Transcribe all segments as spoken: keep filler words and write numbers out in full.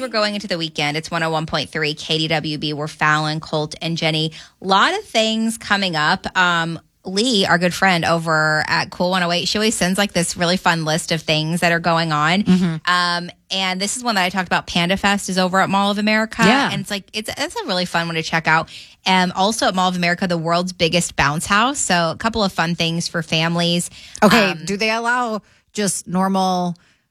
we're going into the weekend. It's one oh one point three K D W B. We're Fallon, Colt, and Jenny. A lot of things coming up. Um, Lee, our good friend over at Cool one oh eight, she always sends like this really fun list of things that are going on. Mm-hmm. Um, and this is one that I talked about. Panda Fest is over at Mall of America. Yeah. And it's like, it's, it's a really fun one to check out. And also at Mall of America, the world's biggest bounce house. So a couple of fun things for families. Okay. Um, do they allow just normal,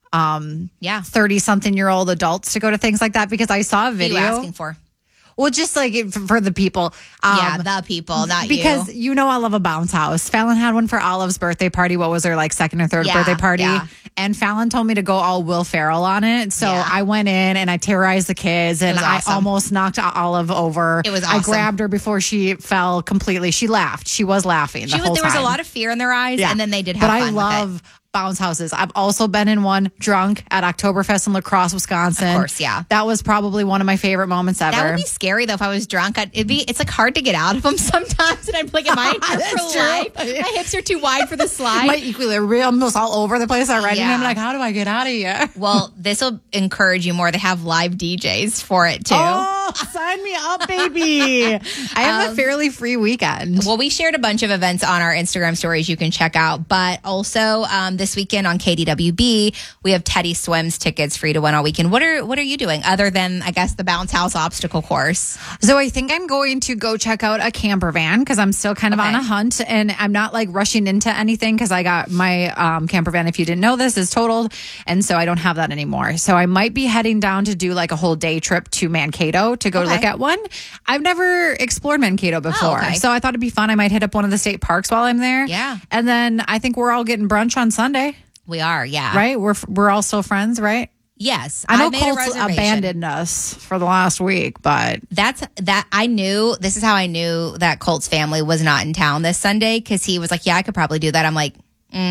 um, yeah, thirty something year old adults to go to things like that? Because I saw a video. What are you asking for? Well, just like it- for the people. Um, Yeah, the people, not because you. you know I love a bounce house. Fallon had one for Olive's birthday party. What was her like second or third Yeah, birthday party? yeah. And Fallon told me to go all Will Ferrell on it. So Yeah. I went in and I terrorized the kids and was awesome. I almost knocked Olive over. It was I awesome. grabbed her before she fell completely. She laughed. She was laughing the She was, whole there was a time. lot of fear in their eyes, Yeah. and then they did have But fun I with it. love bounce houses. I've also been in one drunk at Oktoberfest in La Crosse, Wisconsin. Of course, yeah. That was probably one of my favorite moments ever. That would be scary though if I was drunk. I'd, it'd be it's like hard to get out of them sometimes, and I'm like, am I here for That's true. life? My hips are too wide for the slide. My equilibrium was all over the place already. Yeah. And I'm like, how do I get out of here? Well, this will encourage you more. They have live D Js for it too. Oh, sign me up, baby. I have Um, a fairly free weekend. Well, we shared a bunch of events on our Instagram stories you can check out. But also um, this weekend on K D W B, we have Teddy Swims tickets free to win all weekend. What are what are you doing other than, I guess, the bounce house obstacle course? So I think I'm going to go check out a camper van because I'm still kind of Okay. on a hunt and I'm not like rushing into anything because I got my um, camper van, if you didn't know this, is totaled. And so I don't have that anymore. So I might be heading down to do like a whole day trip to Mankato to go Okay. look at one. I've never explored Mankato before. okay. So I thought it'd be fun. I might hit up one of the state parks while I'm there. Yeah. And then I think we're all getting brunch on Sunday, We are, yeah. right? We're we're all still friends, right? Yes. I know made a Colt's reservation. abandoned us for the last week, but That's that I knew. This is how I knew that Colt's family was not in town this Sunday, because he was like, yeah, I could probably do that. I'm like,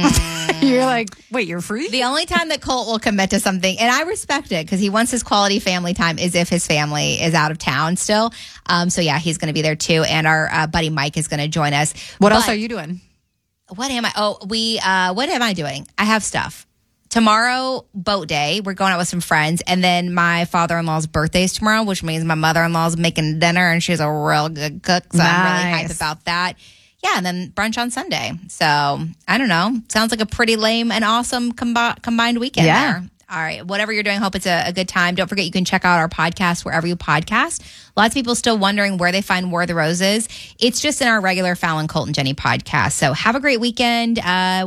you're like, wait, you're free? the only time that Colt will commit to something, and I respect it because he wants his quality family time, is if his family is out of town still. Um, so yeah, he's going to be there too. And our uh, buddy Mike is going to join us. What But else are you doing? What am I? Oh, we, uh, what am I doing? I have stuff. Tomorrow, boat day. We're going out with some friends. And then my father-in-law's birthday is tomorrow, which means my mother-in-law's making dinner, and she's a real good cook. So I'm really Nice. hyped about that. Yeah, and then brunch on Sunday. So I don't know. Sounds like a pretty lame and awesome combi- combined weekend Yeah. there. All right. Whatever you're doing, hope it's a, a good time. Don't forget you can check out our podcast wherever you podcast. Lots of people still wondering where they find War of the Roses. It's just in our regular Fallon, Colt, and Jenny podcast. So have a great weekend. Uh,